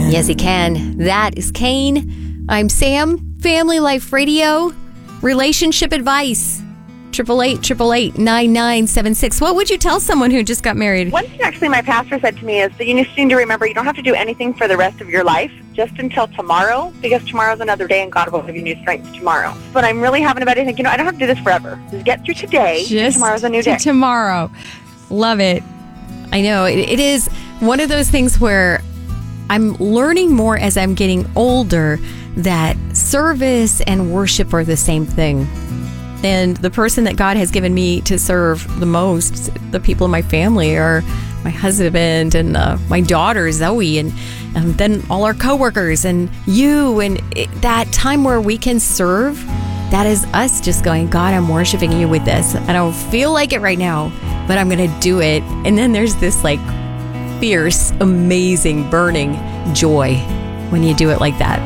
Yes, he can. That is Kane. I'm Sam. Family Life Radio. Relationship advice. 888-888-9976. What would you tell someone who just got married? One thing actually my pastor said to me is that you need to remember you don't have to do anything for the rest of your life, just until tomorrow, because tomorrow's another day and God will give you new strength tomorrow. But I'm really having about it. I think, I don't have to do this forever. Just get through today. Just tomorrow's a new day. Tomorrow. Love it. I know. It is one of those things where I'm learning more as I'm getting older that service and worship are the same thing. And the person that God has given me to serve the most, the people in my family, are my husband and my daughter, Zoe, and then all our coworkers and you. And that time where we can serve, that is us just going, God, I'm worshiping you with this. I don't feel like it right now, but I'm going to do it. And then there's this like fierce, amazing, burning joy when you do it like that.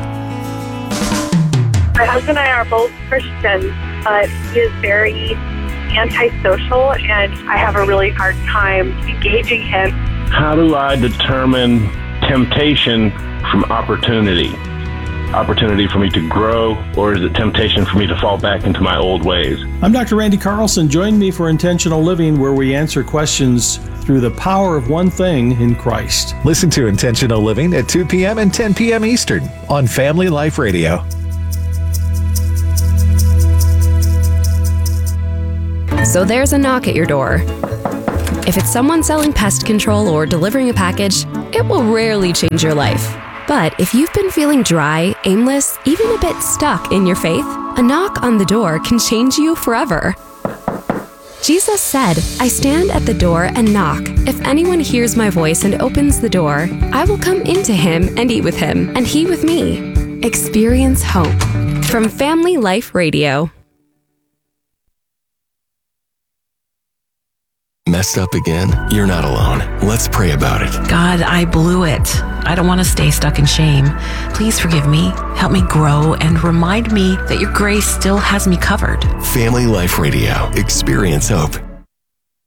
My husband and I are both Christians, but he is very antisocial, and I have a really hard time engaging him. How do I determine temptation from opportunity? Opportunity for me to grow, or is it temptation for me to fall back into my old ways? I'm Dr. Randy Carlson. Join me for Intentional Living, where we answer questions through the power of one thing in Christ. Listen to Intentional Living at 2 p.m. and 10 p.m. Eastern on Family Life Radio. So there's a knock at your door. If it's someone selling pest control or delivering a package, it will rarely change your life. But if you've been feeling dry, aimless, even a bit stuck in your faith, a knock on the door can change you forever. Jesus said, "I stand at the door and knock. If anyone hears my voice and opens the door, I will come into him and eat with him, and he with me." Experience hope. From Family Life Radio. Messed up again? You're not alone. Let's pray about it. God, I blew it. I don't want to stay stuck in shame. Please forgive me, help me grow, and remind me that your grace still has me covered. Family Life Radio. Experience hope.